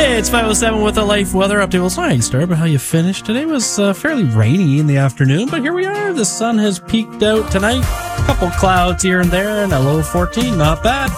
Hey, it's 5:07 with a life weather update. Well, it's not how you start, but how you finish. Today was fairly rainy in the afternoon, but here we are. The sun has peeked out tonight. A couple clouds here and there, and a low 14. Not bad.